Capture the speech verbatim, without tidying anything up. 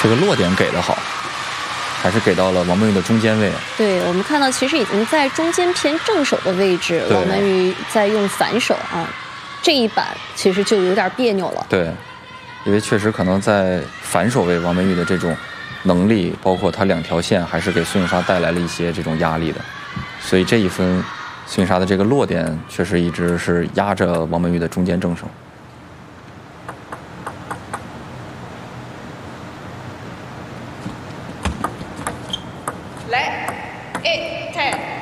这个落点给的好，还是给到了王曼玉的中间位。 对，我们看到其实已经在中间偏正手的位置，王曼玉在用反手啊，这一板其实就有点别扭了。 对，因为确实可能在反手位，王曼玉的这种能力，包括她两条线，还是给孙颖莎带来了一些这种压力的。所以这一分，孙颖莎的这个落点确实一直是压着王曼玉的中间正手。 来，eight ten。